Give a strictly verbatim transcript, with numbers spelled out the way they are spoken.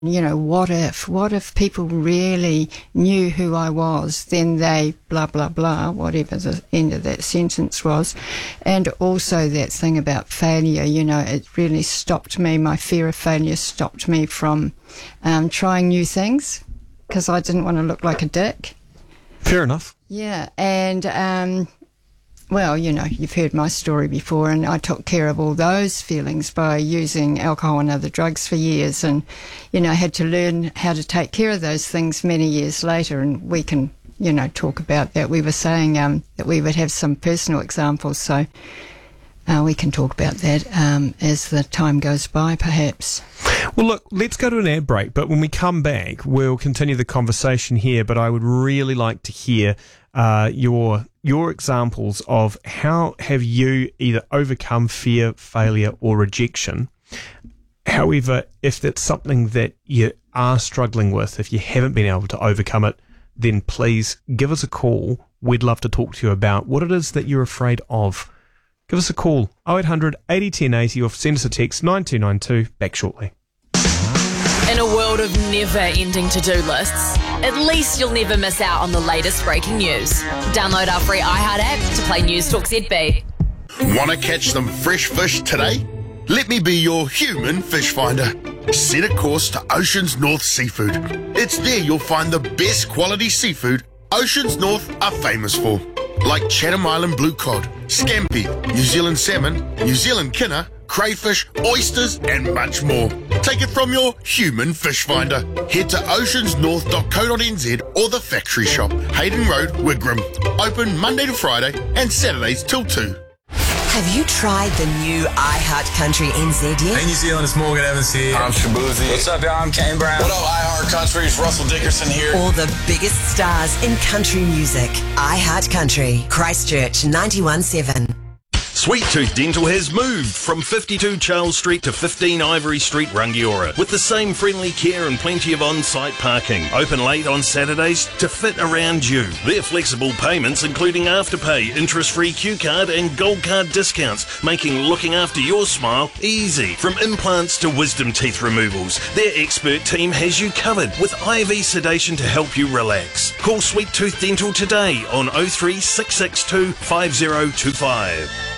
You know, what if? What if people really knew who I was? Then they blah, blah, blah, whatever the end of that sentence was. And also that thing about failure, you know, it really stopped me. My fear of failure stopped me from um, trying new things because I didn't want to look like a dick. Fair enough. Yeah. And, um, well, you know, you've heard my story before, and I took care of all those feelings by using alcohol and other drugs for years, and, you know, I had to learn how to take care of those things many years later, and we can, you know, talk about that. We were saying um, that we would have some personal examples, so uh, we can talk about that um, as the time goes by, perhaps. Well, look, let's go to an ad break, but when we come back, we'll continue the conversation here, but I would really like to hear uh, your your examples of how have you either overcome fear, failure, or rejection. However, if that's something that you are struggling with, if you haven't been able to overcome it, then please give us a call. We'd love to talk to you about what it is that you're afraid of. Give us a call, oh eight hundred, eighty, ten eighty, or send us a text, nine two nine two, back shortly. In a world of never-ending to-do lists, at least you'll never miss out on the latest breaking news. Download our free iHeart app to play News Talk Z B. Want to catch some fresh fish today? Let me be your human fish finder. Set a course to Oceans North Seafood. It's there you'll find the best quality seafood Oceans North are famous for, like Chatham Island blue cod, scampi, New Zealand salmon, New Zealand kinner, crayfish, oysters, and much more. Take it from your human fish finder. Head to oceans north dot co dot n z or the factory shop, Hayden Road, Wigram. Open Monday to Friday and Saturdays till two. Have you tried the new iHeart Country N Z yet? Hey New Zealand, it's Morgan Evans here. I'm Shabuzi. What's up, y'all? I'm Kane Brown. What up, iHeart Country? It's Russell Dickerson here. All the biggest stars in country music. iHeart Country, Christchurch ninety-one seven. Sweet Tooth Dental has moved from fifty-two Charles Street to fifteen Ivory Street, Rangiora, with the same friendly care and plenty of on-site parking. Open late on Saturdays to fit around you. Their flexible payments, including Afterpay, interest-free Q card and Gold Card discounts, making looking after your smile easy. From implants to wisdom teeth removals, their expert team has you covered with I V sedation to help you relax. Call Sweet Tooth Dental today on oh three six six two five oh two five.